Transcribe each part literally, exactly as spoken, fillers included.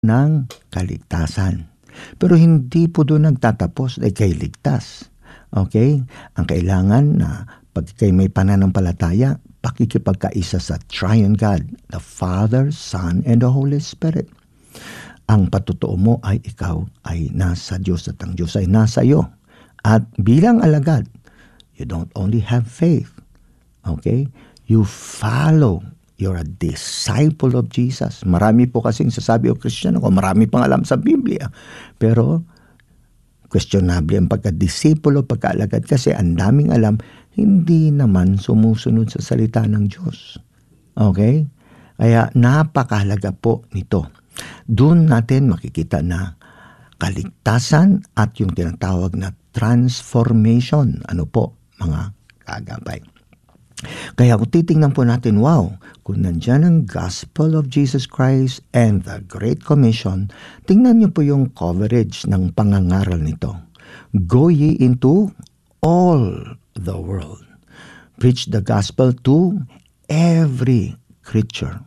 ng kaligtasan. Pero hindi po doon nagtatapos ay kay ligtas. Okay? Ang kailangan na pag kayo may pananampalataya, pakikipagkaisa sa Triune God, the Father, Son, and the Holy Spirit. Ang patutuo mo ay ikaw ay nasa Diyos at ang Diyos ay nasa iyo. At bilang alagad, you don't only have faith. Okay? You follow. You're a disciple of Jesus. Marami po kasing sasabi o Christian ako, marami pang alam sa Biblia. Pero, questionable ang pagka-disciple o pagka-alagad kasi ang daming alam, hindi naman sumusunod sa salita ng Diyos. Okay? Kaya napakahalaga po nito. Doon natin makikita na kaligtasan at yung tinatawag na transformation. Ano po, mga kaagapay. Kaya kung titingnan po natin, wow, kung nandyan ang Gospel of Jesus Christ and the Great Commission, tingnan niyo po yung coverage ng pangangaral nito. Go ye into all the world. Preach the gospel to every creature.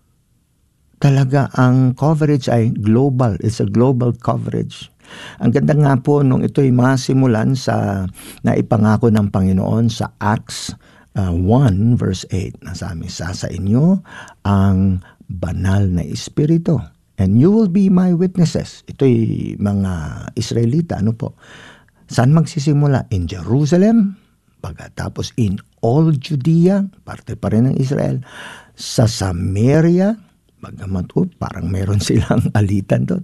Talaga ang coverage ay global. It's a global coverage. Ang ganda nga po nung ito'y masimulan sa naipangako ng Panginoon sa Acts Uh, one verse eight, nasabi, sa sa inyo ang banal na Espiritu and you will be my witnesses. Ito'y mga Israelita, ano po? Saan magsisimula? In Jerusalem, pagkatapos in all Judea, parte pa rin ng Israel, sa Samaria, bagamat oh, parang meron silang alitan doon.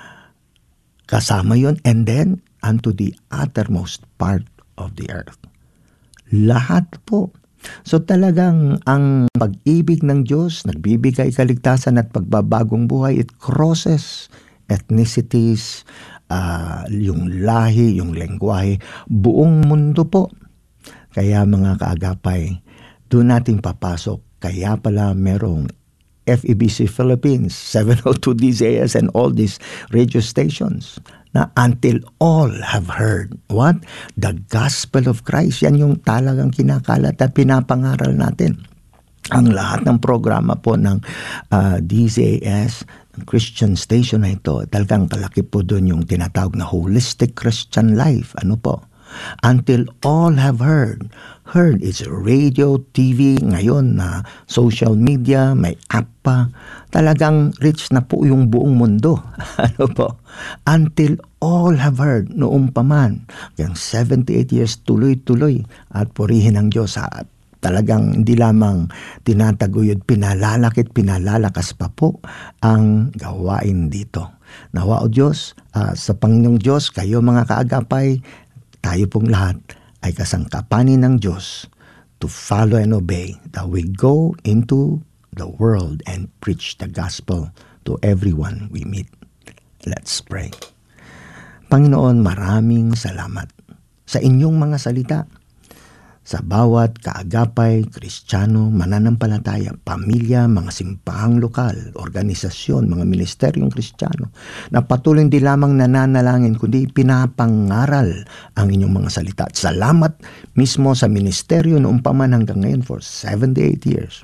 Kasama yon, and then unto the uttermost part of the earth. Lahat po. So talagang ang pag-ibig ng Diyos, nagbibigay kaligtasan at pagbabagong buhay, it crosses ethnicities, uh, yung lahi, yung lengguwahe, buong mundo po. Kaya mga kaagapay, doon natin papasok. Kaya pala merong F E B C Philippines, seven oh two D Z A S and all these radio stations na until all have heard what? The Gospel of Christ. Yan yung talagang kinakalat at pinapangaral natin. Ang lahat ng programa po ng uh, D Z A S, ng Christian station na ito, talagang kalaki po doon yung tinatawag na holistic Christian life. Ano po? Until all have heard. Heard is radio, T V, ngayon na social media, may app pa. Talagang rich na po yung buong mundo. Ano po? Until all have heard, noong paman. Yung seventy-eight years tuloy-tuloy at purihin ng Diyos at talagang hindi lamang tinataguyod, pinalalakit, pinalalakas pa po ang gawain dito. Nawa o Diyos, uh, sa Panginoong Diyos, kayo mga kaagapay, tayo pong lahat ay kasangkapanin ng Diyos to follow and obey, that we go into the world and preach the gospel to everyone we meet. Let's pray. Panginoon, maraming salamat sa inyong mga salita. Sa bawat kaagapay, Kristiyano, mananampalataya, pamilya, mga simpahang lokal, organisasyon, mga ministeryong Kristiyano, na patuloy hindi lamang nananalangin, kundi pinapangaral ang inyong mga salita. At salamat mismo sa ministeryo noong paman hanggang ngayon for seventy-eight years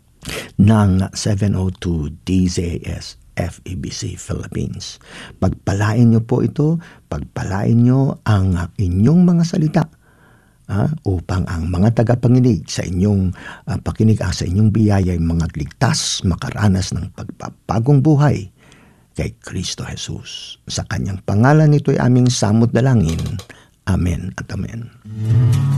ng seven oh two D Z A S F E B C Philippines. Pagpalain niyo po ito, pagpalain niyo ang inyong mga salita, Uh, upang ang mga tagapanginig sa inyong uh, pakinig, uh, sa inyong biyaya ay mga ligtas, makaranas ng pagpapagong buhay kay Kristo Jesus. Sa kanyang pangalan ito'y aming samot dalangin. Amen at amen.